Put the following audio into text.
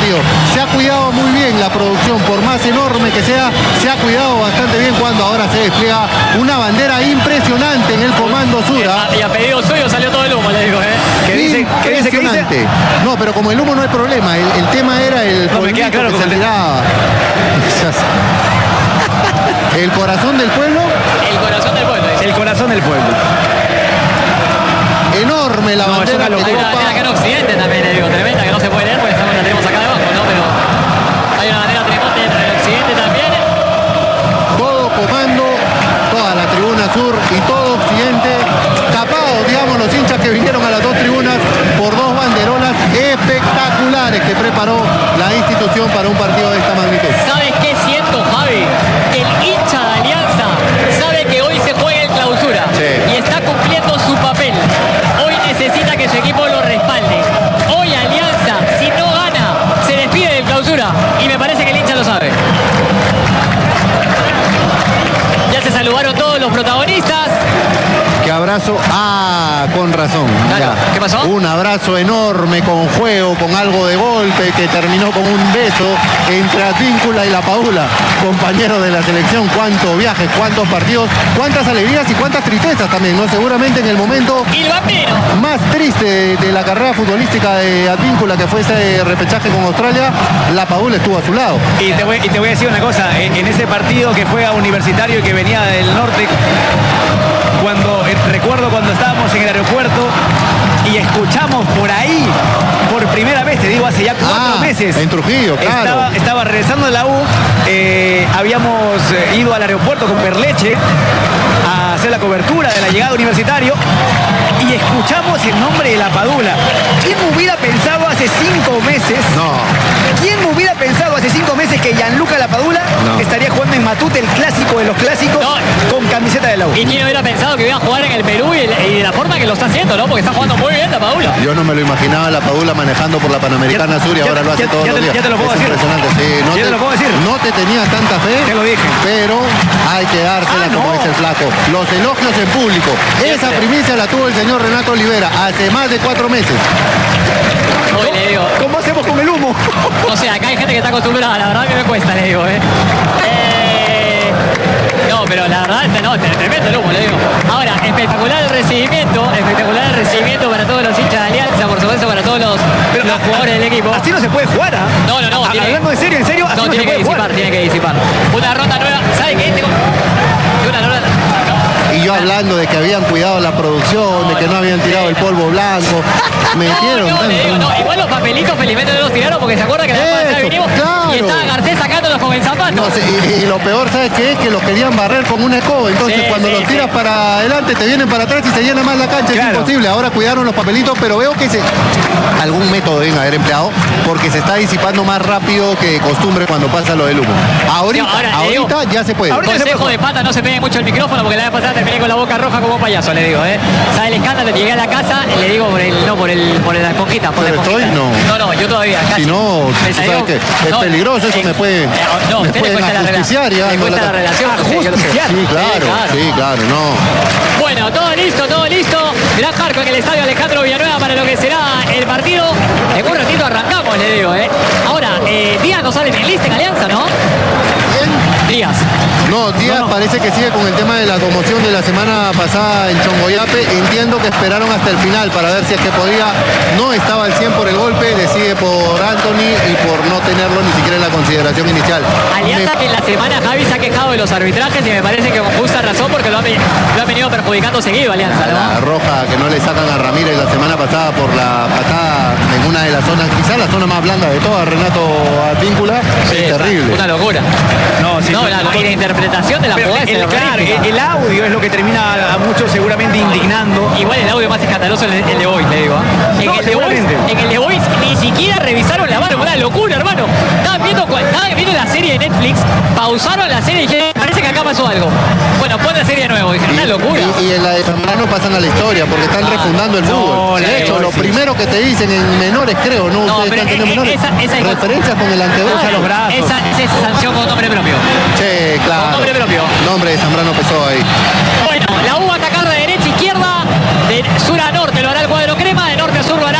partido. Se ha cuidado muy bien la producción, por más enorme que sea, se ha cuidado bastante bien cuando ahora se despliega una bandera impresionante en el Comando Sur. Y a pedido suyo salió todo el humo, le digo, ¿Qué dice? No, pero como el humo no hay problema, el tema era el polvito claro que se tiraba. ¿El corazón del pueblo? El corazón del pueblo. El corazón del pueblo. Enorme la bandera. Hay una bandera acá en Occidente también, le digo, tremenda, que no se puede leer porque la tenemos acá debajo, ¿no? Pero hay una bandera tremenda en el Occidente también. Todo Comando, toda la tribuna sur y todo Occidente, tapados, digamos, los hinchas que vinieron a las dos tribunas por dos banderolas espectaculares que preparó la institución para un partido de esta magnitud. ¿Sabes qué siento, Javi? Que el hincha de Alianza sabe que hoy se juega el Clausura y está cumpliendo su papel. Hoy necesita que su equipo lo respalde. Hoy Alianza, si no gana, se despide del Clausura y me parece que el hincha lo sabe. Ya se saludaron todos los protagonistas. Qué abrazo. Con razón. Claro. ¿Qué pasó? Un abrazo enorme con juego, con algo de golpe, que terminó con un beso entre Advíncula y La Padula. Compañeros de la selección, cuántos viajes, cuántos partidos, cuántas alegrías y cuántas tristezas también, ¿no? Seguramente en el momento más triste de la carrera futbolística de Advíncula, que fue ese repechaje con Australia, La Padula estuvo a su lado. Y te voy a decir una cosa, en ese partido que juega Universitario y que venía del norte, recuerdo cuando estábamos en el aeropuerto y escuchamos por ahí, por primera vez, te digo, hace ya 4 meses. En Trujillo, claro. Estaba regresando de la U, habíamos ido al aeropuerto con Perleche a hacer la cobertura de la llegada de Universitario y escuchamos el nombre de La Padula. ¿Quién hubiera pensado hace 5 meses? No. ¿Quién hubiera pensado hace 5 meses que Gianluca La Padula estaría jugando en Matute, el clásico de los clásicos, con camiseta de la U? ¿Y quién hubiera pensado que iba a jugar en el Perú y de la forma que lo está haciendo, ¿no? Porque está jugando muy bien La Padula. Yo no me lo imaginaba La Padula manejando por la Panamericana Sur y ahora lo hace todos los días. Ya te lo puedo decir. Impresionante, sí. Ya te lo puedo decir. No te tenía tanta fe, te lo dije, pero hay que dársela como dice el flaco. Los elogios en público. Esa primicia la tuvo el señor Renato Olivera hace más de 4 meses. Hoy le digo, ¿cómo hacemos con el humo? No sé, acá hay gente que está acostumbrada, la verdad que me cuesta, le digo, No, pero la verdad, no, tremendo el humo, le digo. Ahora, espectacular el recibimiento para todos los hinchas de Alianza, por supuesto, para todos los jugadores del equipo. Así no se puede jugar, ¿ah? No. Hablando en serio, así no tiene que disipar, tiene que disipar. Una ronda nueva, ¿sabe qué? Una ronda. Y yo hablando de que habían cuidado la producción, de que no habían tirado el polvo blanco. Metieron igual los papelitos felizmente no los tiraron porque se acuerda que la vez pasada vinimos y estaba Garcés sacándolos con el zapato. No sé, y lo peor, ¿sabes qué? Es que los querían barrer con una escoba. Entonces cuando los tiras para adelante te vienen para atrás y se llena más la cancha. Es imposible. Ahora cuidaron los papelitos, pero veo que algún método deben haber empleado porque se está disipando más rápido que costumbre cuando pasa lo del humo. Ahorita ya se puede. Consejo de pata, no se pegue mucho el micrófono porque la vez pasada terminé con la boca roja como payaso, le digo, ¿Sabe el escándalo? Llegué a la casa y le digo por la esponjita, por la esponjita. No, yo todavía. Si no, ¿sabes qué? Es peligroso, eso me puede ajusticiar. Me cuesta la relación. Sí, claro, no. Bueno, todo listo. Gran marco en el estadio Alejandro Villanueva para lo que será el partido. En un ratito arrancamos, le digo, Ahora, Díaz no sale en lista en Alianza, ¿no? Díaz. No, Díaz parece que sigue con el tema de la conmoción de la semana pasada en Chongoyape. Entiendo que esperaron hasta el final para ver si es que podía. No estaba al 100 por el golpe, decide por Anthony y por no tenerlo ni siquiera en la consideración inicial. Alianza que en la semana Javi se ha quejado de los arbitrajes y me parece que con justa razón porque lo ha venido perjudicando seguido Alianza, ¿no? La roja que no le sacan a Ramírez la semana pasada por la patada en una de las zonas, quizás la zona más blanda de toda, Renato Advíncula. Es terrible. Una locura. La interpretación de la jugada. El audio es lo que termina a muchos seguramente indignando. Igual el audio más escandaloso es el de hoy, le digo. En el de hoy ni siquiera revisaron la mano, una locura, hermano. Estaban viendo la serie de Netflix, pausaron la serie y dijeron, parece que acá pasó algo. Bueno, pon la serie de nuevo, dijeron, una locura. Y en la de Zambrano pasan a la historia porque están refundando el fútbol. De hecho, lo primero que te dicen en menores, creo, ¿no? Ustedes están menores. Referencias con el antebrazo a los brazos. Esa es sanción con nombre propio. Sí, claro. Con nombre propio. Nombre de Zambrano pesó ahí. Bueno, la U va a atacar de derecha a izquierda, de sur a norte lo hará el cuadro crema, de norte a sur lo hará